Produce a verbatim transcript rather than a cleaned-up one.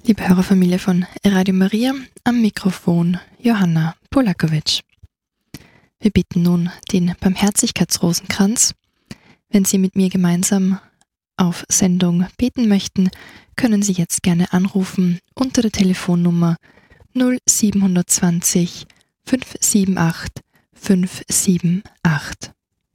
Liebe Hörerfamilie von Radio Maria, am Mikrofon Johanna Polakowitsch. Wir beten nun den Barmherzigkeitsrosenkranz. Wenn Sie mit mir gemeinsam auf Sendung beten möchten, können Sie jetzt gerne anrufen unter der Telefonnummer null sieben zwei null fünf sieben acht fünf sieben acht.